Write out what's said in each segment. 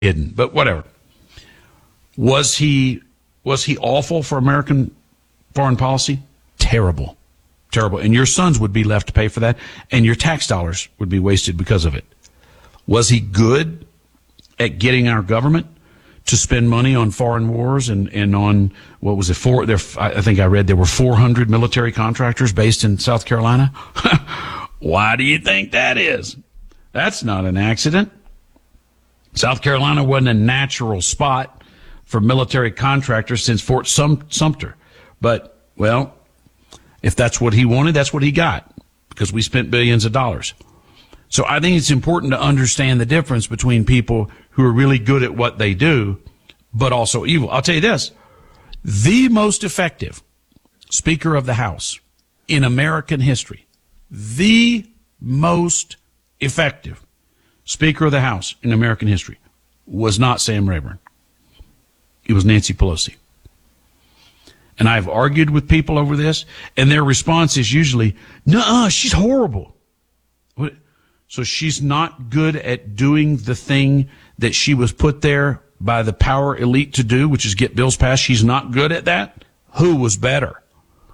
hidden, but whatever. Was he awful for American foreign policy? Terrible. And your sons would be left to pay for that, and your tax dollars would be wasted because of it. Was he good at getting our government to spend money on foreign wars and on, what was it, I think I read there were 400 military contractors based in South Carolina? Why do you think that is? That's not an accident. South Carolina wasn't a natural spot for military contractors since Fort Sumter. But, well, if that's what he wanted, that's what he got, because we spent billions of dollars. So I think it's important to understand the difference between people who are really good at what they do, but also evil. I'll tell you this, the most effective Speaker of the House in American history, the most effective Speaker of the House in American history was not Sam Rayburn. It was Nancy Pelosi. And I've argued with people over this, and their response is usually, "Nuh-uh, she's horrible." So she's not good at doing the thing that she was put there by the power elite to do, which is get bills passed. She's not good at that. Who was better?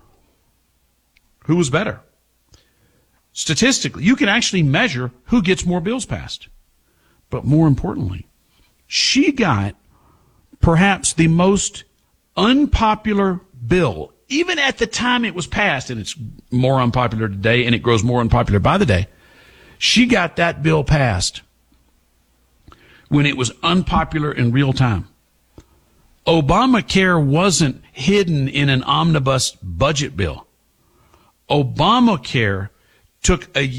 Who was better? Statistically, you can actually measure who gets more bills passed. But more importantly, she got perhaps the most unpopular bill, even at the time it was passed, and it's more unpopular today, and it grows more unpopular by the day. She got that bill passed when it was unpopular in real time. Obamacare wasn't hidden in an omnibus budget bill. Obamacare took over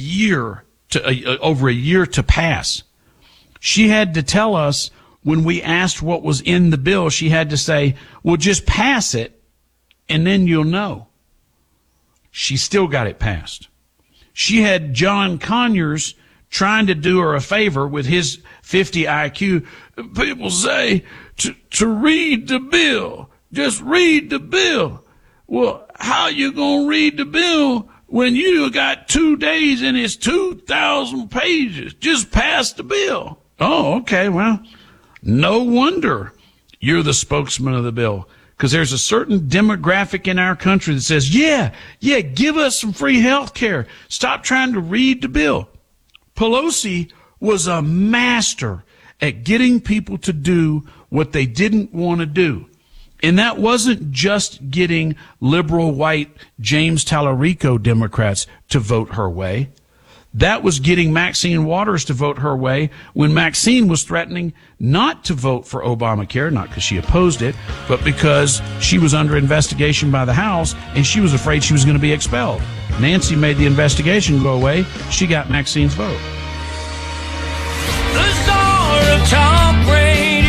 a year to pass. She had to tell us when we asked what was in the bill, she had to say, well, just pass it and then you'll know. She still got it passed. She had John Conyers trying to do her a favor with his 50 IQ. People say to read the bill. Just read the bill. Well, how you going to read the bill when you got 2 days and it's 2,000 pages? Just pass the bill. Oh, okay. Well, no wonder you're the spokesman of the bill. Because there's a certain demographic in our country that says, yeah, give us some free health care. Stop trying to read the bill. Pelosi was a master at getting people to do what they didn't want to do. And that wasn't just getting liberal white James Tallarico Democrats to vote her way. That was getting Maxine Waters to vote her way when Maxine was threatening not to vote for Obamacare, not because she opposed it, but because she was under investigation by the House and she was afraid she was going to be expelled. Nancy made the investigation go away. She got Maxine's vote. The Star of Talk Radio.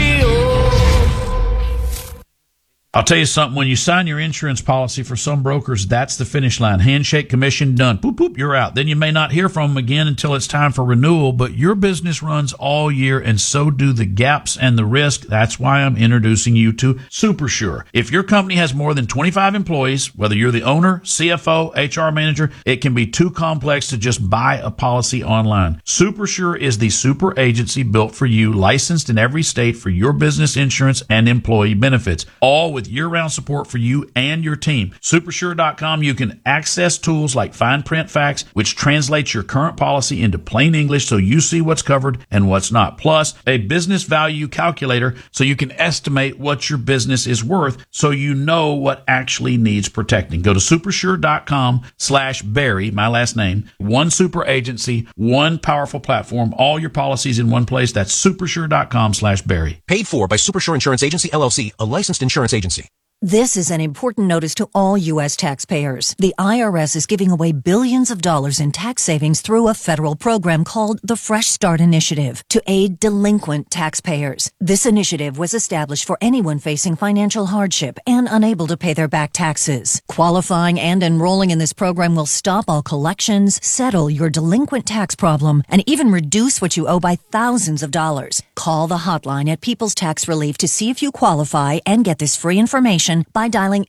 I'll tell you something, when you sign your insurance policy for some brokers, that's the finish line. Handshake, commission, done. Boop, boop, you're out. Then you may not hear from them again until it's time for renewal, but your business runs all year and so do the gaps and the risk. That's why I'm introducing you to SuperSure. If your company has more than 25 employees, whether you're the owner, CFO, HR manager, it can be too complex to just buy a policy online. SuperSure is the super agency built for you, licensed in every state for your business insurance and employee benefits, all with year-round support for you and your team. Supersure.com, you can access tools like fine print facts, which translates your current policy into plain English so you see what's covered and what's not. Plus, a business value calculator so you can estimate what your business is worth so you know what actually needs protecting. Go to supersure.com/Barry, my last name. One super agency, one powerful platform, all your policies in one place. That's supersure.com/Barry. Paid for by Supersure Insurance Agency, LLC, a licensed insurance agency. This is an important notice to all U.S. taxpayers. The IRS is giving away billions of dollars in tax savings through a federal program called the Fresh Start Initiative to aid delinquent taxpayers. This initiative was established for anyone facing financial hardship and unable to pay their back taxes. Qualifying and enrolling in this program will stop all collections, settle your delinquent tax problem, and even reduce what you owe by thousands of dollars. Call the hotline at People's Tax Relief to see if you qualify and get this free information information by dialing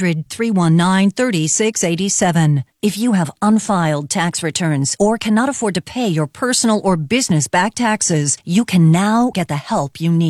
800-319-3687. If you have unfiled tax returns or cannot afford to pay your personal or business back taxes, you can now get the help you need.